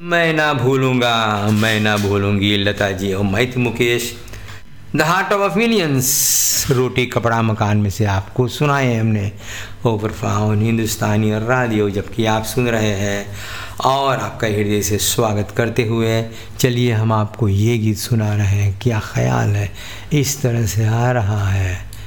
मैं ना भूलूंगा, मैं ना भूलूंगी लता जी और मैं थी Mukesh. The heart of millions, रोटी कपड़ा मकान में से आपको सुनाए हमने ओवर फाउन हिंदुस्तानी और रेडियो, जबकि आप सुन रहे हैं और आपका हृदय से स्वागत करते हुए चलिए हम आपको ये गीत सुना रहे हैं। क्या ख्याल है, इस तरह से आ रहा है।